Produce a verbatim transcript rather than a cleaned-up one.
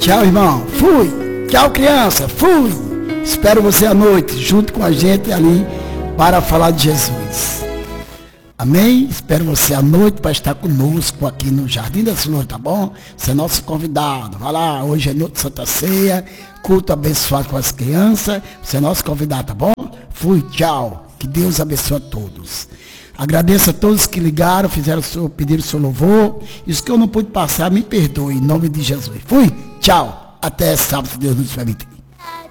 Tchau, irmão. Fui. Tchau, criança. Fui. Espero você à noite, junto com a gente ali, para falar de Jesus. Amém? Espero você à noite para estar conosco aqui no Jardim da Flor, tá bom? Você é nosso convidado. Vai lá, hoje é noite de Santa Ceia, culto abençoado com as crianças. Você é nosso convidado, tá bom? Fui, tchau. Que Deus abençoe a todos. Agradeço a todos que ligaram, fizeram o seu, pediram o seu louvor. Isso que eu não pude passar, me perdoe, em nome de Jesus. Fui, tchau. Até sábado, se Deus nos permitir.